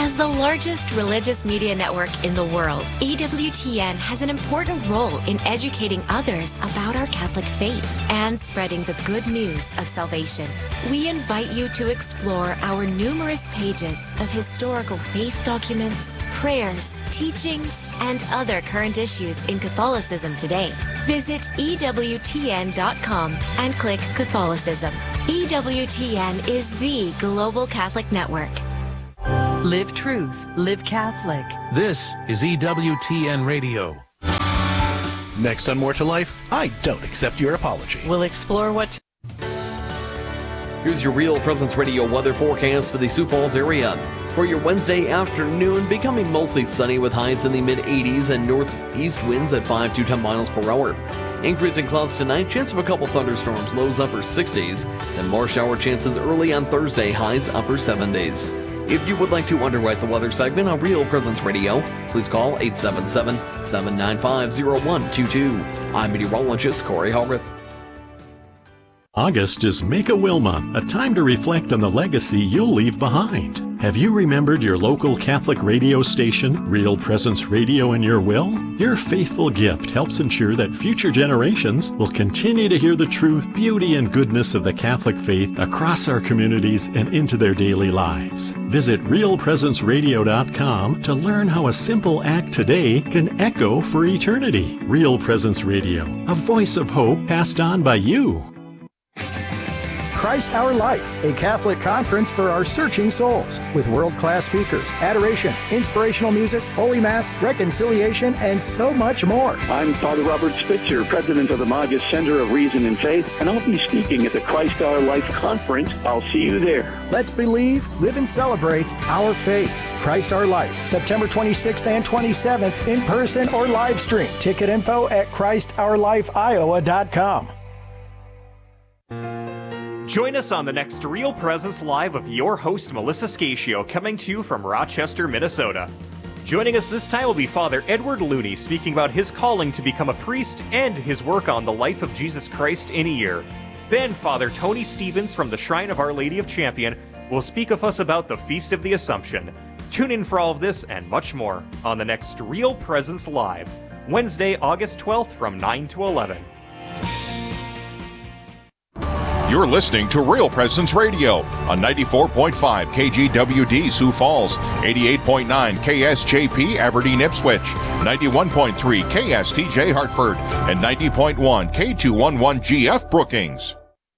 As the largest religious media network in the world, EWTN has an important role in educating others about our Catholic faith and spreading the good news of salvation. We invite you to explore our numerous pages of historical faith documents, prayers, teachings, and other current issues in Catholicism today. Visit EWTN.com and click Catholicism. EWTN is the global Catholic network. Live truth, live Catholic. This is EWTN Radio. Next on More to Life, I don't accept your apology. We'll explore what... Here's your Real Presence Radio weather forecast for the Sioux Falls area. For your Wednesday afternoon, becoming mostly sunny with highs in the mid-80s and northeast winds at 5 to 10 miles per hour. Increasing clouds tonight, chance of a couple thunderstorms, lows upper 60s. Then more shower chances early on Thursday, highs upper 70s. If you would like to underwrite the weather segment on Real Presence Radio, please call 877-795-0122. I'm meteorologist Corey Hallworth. August is Make a Will Month, a time to reflect on the legacy you'll leave behind. Have you remembered your local Catholic radio station, Real Presence Radio, in your will? Your faithful gift helps ensure that future generations will continue to hear the truth, beauty, and goodness of the Catholic faith across our communities and into their daily lives. Visit realpresenceradio.com to learn how a simple act today can echo for eternity. Real Presence Radio, a voice of hope passed on by you. Christ Our Life, a Catholic conference for our searching souls, with world-class speakers, adoration, inspirational music, Holy Mass, reconciliation, and so much more. I'm Father Robert Spitzer, president of the Magus Center of Reason and Faith, and I'll be speaking at the Christ Our Life conference. I'll see you there. Let's believe, live, and celebrate our faith. Christ Our Life, September 26th and 27th, in person or live stream. Ticket info at ChristOurLifeIowa.com. Join us on the next Real Presence Live of your host, Melissa Scatio, coming to you from Rochester, Minnesota. Joining us this time will be Father Edward Looney, speaking about his calling to become a priest and his work on the life of Jesus Christ in a year. Then Father Tony Stevens from the Shrine of Our Lady of Champion will speak with us about the Feast of the Assumption. Tune in for all of this and much more on the next Real Presence Live, Wednesday, August 12th from 9 to 11. You're listening to Real Presence Radio on 94.5 KGWD Sioux Falls, 88.9 KSJP Aberdeen Ipswich, 91.3 KSTJ Hartford, and 90.1 K211GF Brookings.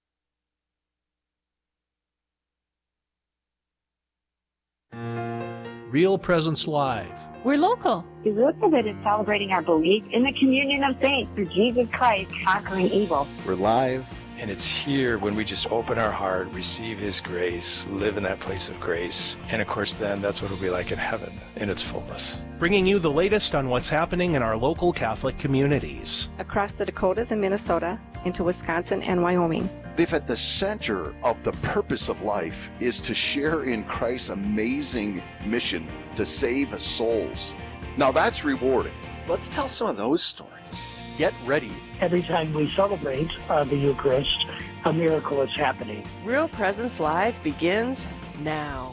Real Presence Live. We're local. We look at it as celebrating our belief in the communion of saints through Jesus Christ conquering evil. We're live. And it's here when we just open our heart, receive His grace, live in that place of grace. And of course, then that's what it'll be like in heaven in its fullness. Bringing you the latest on what's happening in our local Catholic communities. Across the Dakotas and Minnesota, into Wisconsin and Wyoming. If at the center of the purpose of life is to share in Christ's amazing mission to save souls, now that's rewarding. Let's tell some of those stories. Get ready. Every time we celebrate the Eucharist, a miracle is happening. Real Presence Live begins now.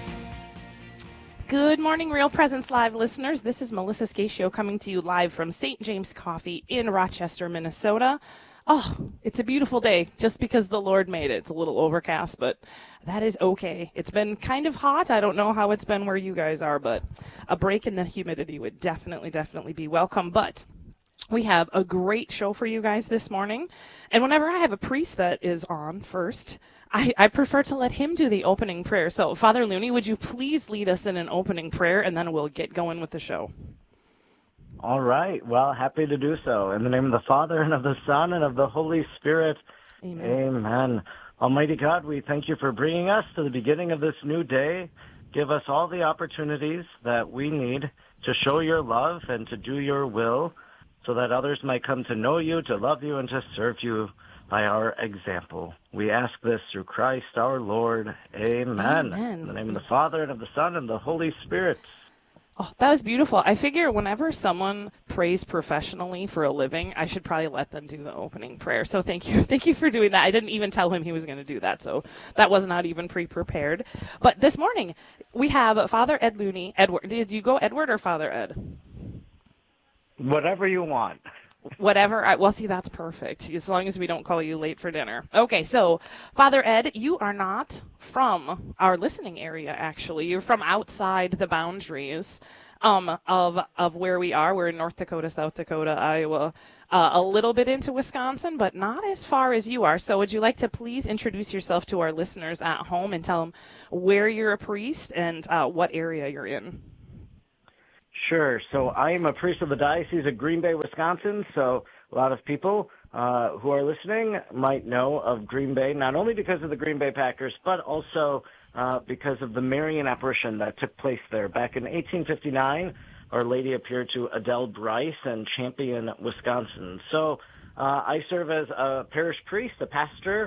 Good morning, Real Presence Live listeners. This is Melissa Scatio coming to you live from St. James Coffee in Rochester, Minnesota. Oh, it's a beautiful day just because the Lord made it. It's a little overcast, but that is okay. It's been kind of hot. I don't know how it's been where you guys are, but a break in the humidity would definitely be welcome. But we have a great show for you guys this morning. And whenever I have a priest that is on first, I prefer to let him do the opening prayer. So, Father Looney, would you please lead us in an opening prayer, and then we'll get going with the show. All right. Well, happy to do so. In the name of the Father, and of the Son, and of the Holy Spirit. Amen. Amen. Almighty God, we thank you for bringing us to the beginning of this new day. Give us all the opportunities that we need to show your love and to do your will, so that others might come to know you, to love you, and to serve you by our example. We ask this through Christ our Lord. Amen. Amen. In the name of the Father, and of the Son, and the Holy Spirit. Oh, that was beautiful. I figure whenever someone prays professionally for a living, I should probably let them do the opening prayer. So thank you. Thank you for doing that. I didn't even tell him he was going to do that, so that was not even pre-prepared. But this morning, we have Father Ed Looney. Edward, did you go Edward or Father Ed? Whatever you want. Whatever. Well, see, that's perfect, as long as we don't call you late for dinner. Okay, so, Father Ed, you are not from our listening area, actually. You're from outside the boundaries of where we are. We're in North Dakota, South Dakota, Iowa, a little bit into Wisconsin, but not as far as you are. So would you like to please introduce yourself to our listeners at home and tell them where you're a priest and what area you're in? Sure. So I am a priest of the Diocese of Green Bay, Wisconsin. So a lot of people who are listening might know of Green Bay, not only because of the Green Bay Packers, but also because of the Marian apparition that took place there. Back in 1859, Our Lady appeared to Adele Bryce in Champion, Wisconsin. So I serve as a parish priest, a pastor.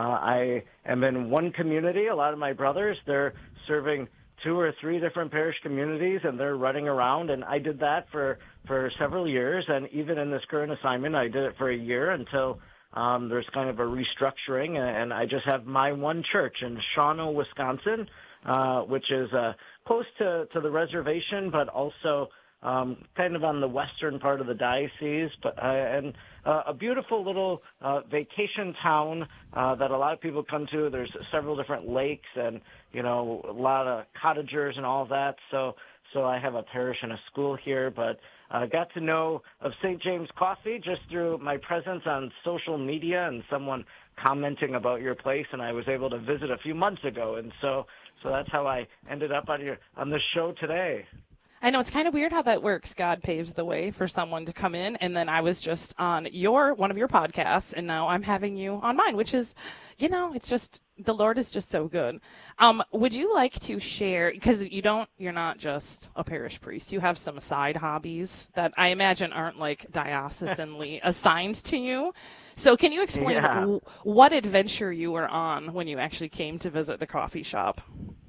I am in one community. A lot of my brothers, they're serving 2 or 3 different parish communities, and they're running around, and I did that for several years, and even in this current assignment, I did it for a year until there's kind of a restructuring, and I just have my one church in Shawano, Wisconsin, which is close to the reservation, but also kind of on the western part of the diocese, and a beautiful little vacation town that a lot of people come to. There's several different lakes and, a lot of cottagers and all of that. So I have a parish and a school here, but I got to know of St. James Coffee just through my presence on social media and someone commenting about your place, and I was able to visit a few months ago, and so that's how I ended up on this show today. I know, it's kind of weird how that works. God paves the way for someone to come in, and then I was just on one of your podcasts, and now I'm having you on mine, which is, it's just, the Lord is just so good. Would you like to share, because you're not just a parish priest, you have some side hobbies that I imagine aren't like diocesanely assigned to you. So can you explain what adventure you were on when you actually came to visit the coffee shop?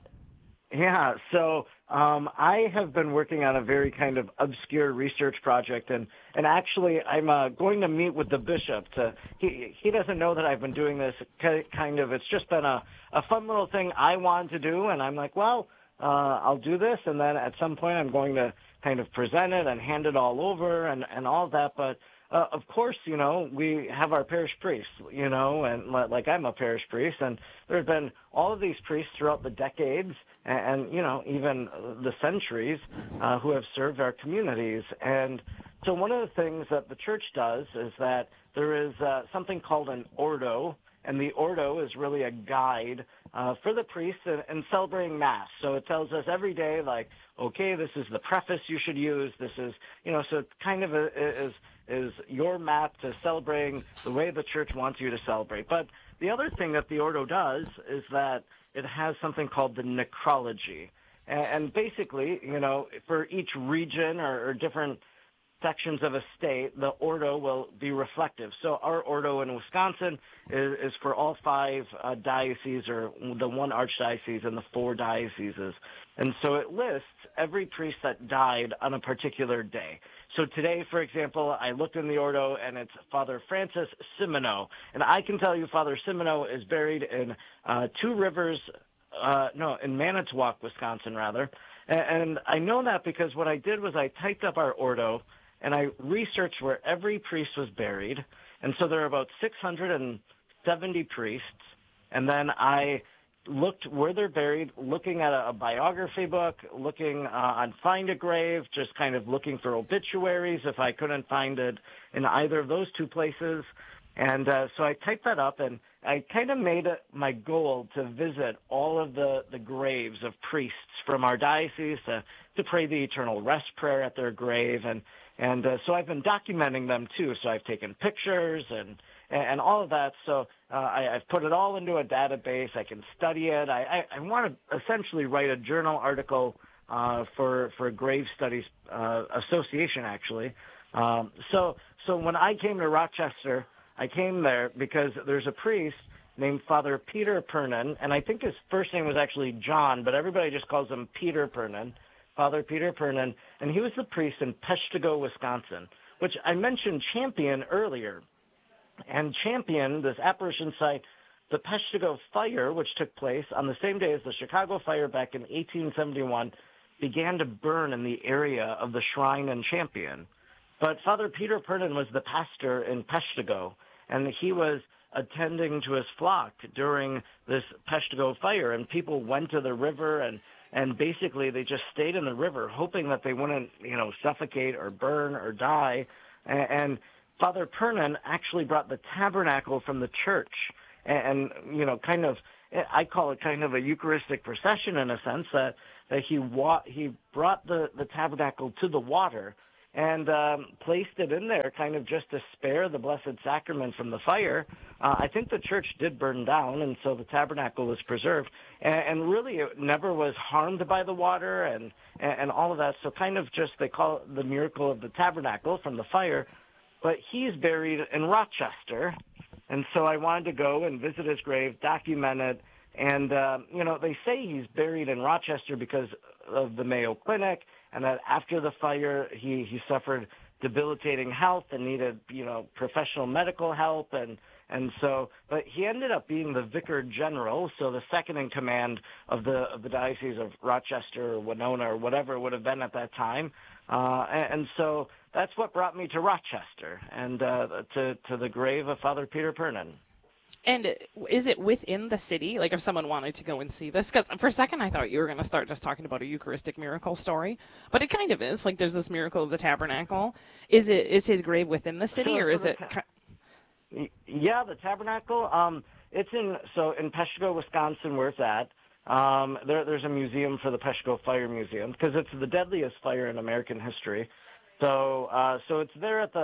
Yeah, so I have been working on a very kind of obscure research project, and actually I'm going to meet with the bishop. He doesn't know that I've been doing this kind of. It's just been a fun little thing I wanted to do, and I'm like, well, I'll do this, and then at some point I'm going to kind of present it and hand it all over and all that, but of course, we have our parish priests, and like I'm a parish priest, and there have been all of these priests throughout the decades and even the centuries who have served our communities. And so one of the things that the church does is that there is something called an ordo, and the ordo is really a guide for the priests in celebrating Mass. So it tells us every day, like, okay, this is the preface you should use. This is, so it kind of is your map to celebrating the way the church wants you to celebrate. But the other thing that the Ordo does is that it has something called the necrology. And basically, for each region or different sections of a state, the Ordo will be reflective. So our Ordo in Wisconsin is for all 5 dioceses, or the 1 archdiocese and the 4 dioceses. And so it lists every priest that died on a particular day. So today, for example, I looked in the Ordo, and it's Father Francis Simoneau. And I can tell you Father Simoneau is buried in in Manitowoc, Wisconsin, rather. And I know that because what I did was I typed up our Ordo, and I researched where every priest was buried. And so there are about 670 priests. And then I looked where they're buried, looking at a biography book, looking on Find a Grave, just kind of looking for obituaries if I couldn't find it in either of those 2 places. And so I typed that up, and I kind of made it my goal to visit all of the graves of priests from our diocese to pray the eternal rest prayer at their grave. And so I've been documenting them, too. So I've taken pictures and all of that. So I've put it all into a database. I can study it. I want to essentially write a journal article for Grave Studies Association, actually. So when I came to Rochester, I came there because there's a priest named Father Peter Pernin, and I think his first name was actually John, but everybody just calls him Peter Pernin. Father Peter Pernin, and he was the priest in Peshtigo, Wisconsin, which I mentioned Champion earlier. And Champion, this apparition site, the Peshtigo fire, which took place on the same day as the Chicago fire back in 1871, began to burn in the area of the shrine in Champion. But Father Peter Pernin was the pastor in Peshtigo, and he was attending to his flock during this Peshtigo fire, and people went to the river, and basically they just stayed in the river hoping that they wouldn't, suffocate or burn or die. And Father Pernin actually brought the tabernacle from the church, and I call it kind of a Eucharistic procession in a sense, that he brought the tabernacle to the water and placed it in there kind of just to spare the Blessed Sacrament from the fire. I think the church did burn down, and so the tabernacle was preserved. And really it never was harmed by the water and all of that. So kind of just they call it the miracle of the tabernacle from the fire. But he's buried in Rochester, and so I wanted to go and visit his grave, document it. And, they say he's buried in Rochester because of the Mayo Clinic, and that after the fire, he suffered debilitating health and needed, professional medical help. But he ended up being the Vicar General, so the second in command of the Diocese of Rochester or Winona or whatever it would have been at that time. And so that's what brought me to Rochester and to the grave of Father Peter Pernin. And is it within the city? Like if someone wanted to go and see this? Because for a second I thought you were going to start just talking about a Eucharistic miracle story. But it kind of is. Like there's this miracle of the tabernacle. Is his grave within the city or is it... Yeah, the tabernacle. It's in Peshtigo, Wisconsin, where it's at. There's a museum for the Peshtigo Fire Museum because it's the deadliest fire in American history. So it's there at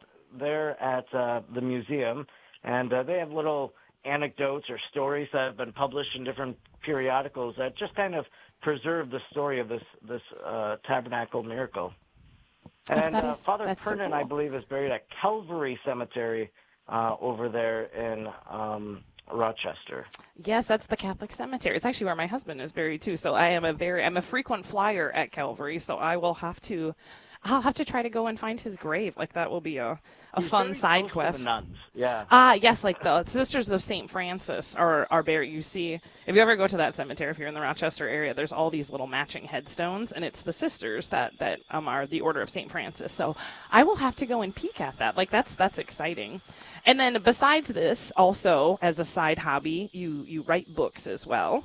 the museum, and they have little anecdotes or stories that have been published in different periodicals that just kind of preserve the story of this tabernacle miracle. And Father Pernin, so cool. I believe, is buried at Calvary Cemetery over there in Rochester. Yes, that's the Catholic cemetery. It's actually where my husband is buried too. So I'm a frequent flyer at Calvary. So I'll have to try to go and find his grave. Like that will be a fun side quest. To the nuns. Yeah. Yes, like the Sisters of St. Francis are buried. You see, if you ever go to that cemetery, if you're in the Rochester area, there's all these little matching headstones, and it's the sisters that are the Order of St. Francis. So I will have to go and peek at that. Like that's exciting. And then besides this, also as a side hobby, you write books as well.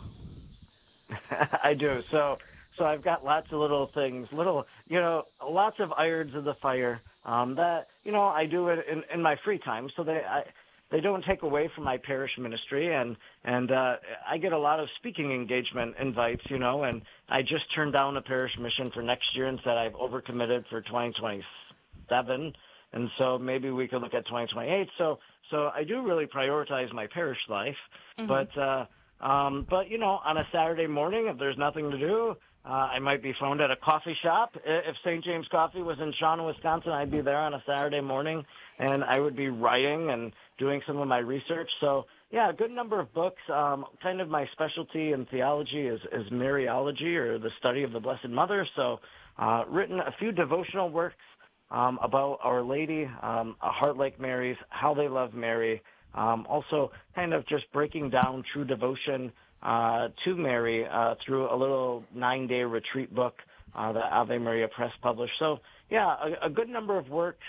I do. So I've got lots of little things, lots of irons in the fire that, I do it in my free time. So they don't take away from my parish ministry. And I get a lot of speaking engagement invites, and I just turned down a parish mission for next year and said I've overcommitted for 2027. And so maybe we could look at 2028. So I do really prioritize my parish life. Mm-hmm. But on a Saturday morning, if there's nothing to do, I might be found at a coffee shop. If St. James Coffee was in Shawnee, Wisconsin, I'd be there on a Saturday morning, and I would be writing and doing some of my research. So, yeah, a good number of books. Kind of my specialty in theology is Mariology, or the study of the Blessed Mother. So written a few devotional works about Our Lady, A Heart Like Mary's, How They Love Mary. Also kind of just breaking down true devotion to Mary through a little 9-day retreat book that Ave Maria Press published. So, yeah, a good number of works.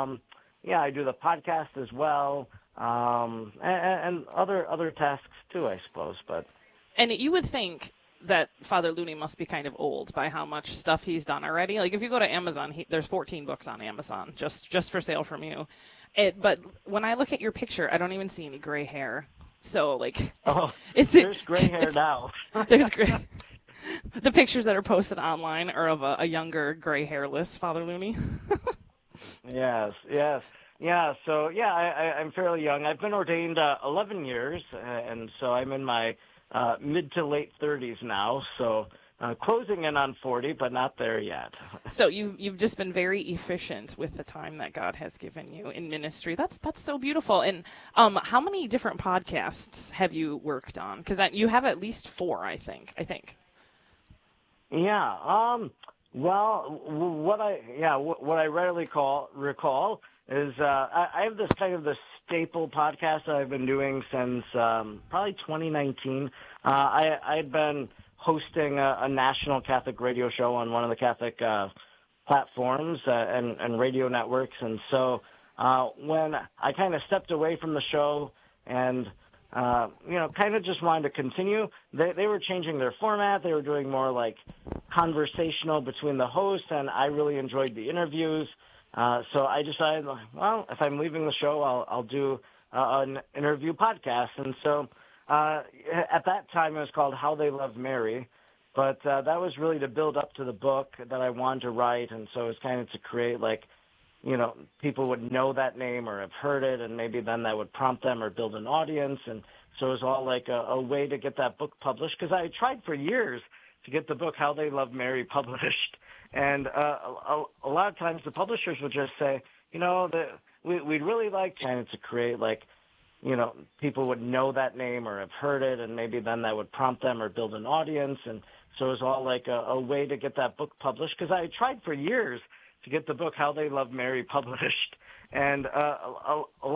I do the podcast as well, and other tasks too, I suppose. And you would think that Father Looney must be kind of old by how much stuff he's done already. Like if you go to Amazon, there's 14 books on Amazon just for sale from you. But when I look at your picture, I don't even see any gray hair. So there's gray hair now. There's gray. The pictures that are posted online are of a younger, gray hairless Father Looney. Yes. Yeah, so, I'm fairly young. I've been ordained 11 years, and so I'm in my mid to late 30s now, so closing in on 40, but not there yet. So you've just been very efficient with the time that God has given you in ministry. That's so beautiful. And how many different podcasts have you worked on? Because you have at least 4, I think. Yeah. Well, what I readily recall is I have this kind of the staple podcast that I've been doing since probably 2019. I'd been hosting a national Catholic radio show on one of the Catholic platforms and radio networks, and so when I kind of stepped away from the show and kind of just wanted to continue. They were changing their format. They were doing more like conversational between the hosts, and I really enjoyed the interviews. So I decided, well, if I'm leaving the show, I'll do an interview podcast. And so at that time, it was called How They Love Mary. But that was really to build up to the book that I wanted to write, and so it was kind of to create people would know that name or have heard it, and maybe then that would prompt them or build an audience. And so it was all like a way to get that book published, because I tried for years to get the book How They Love Mary published. And a lot of times the publishers would just say, we'd really like to create people would know that name or have heard it, and maybe then that would prompt them or build an audience. And so it was all like a way to get that book published, because I tried for years to get the book How They Love Mary published. And a lot